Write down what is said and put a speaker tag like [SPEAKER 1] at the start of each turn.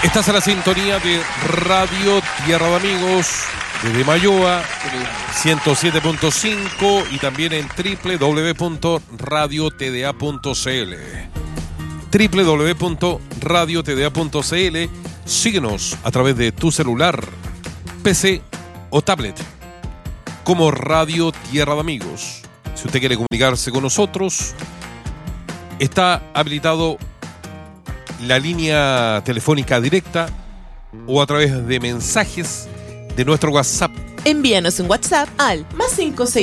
[SPEAKER 1] Estás a la sintonía de Radio Tierra de Amigos desde Mayoa, 107.5 y también en www.radiotda.cl. www.radiotda.cl. Síguenos a través de tu celular, PC o tablet como Radio Tierra de Amigos. Si usted quiere comunicarse con nosotros, está habilitado la línea telefónica directa o a través de mensajes de nuestro WhatsApp.
[SPEAKER 2] Envíanos un WhatsApp al +5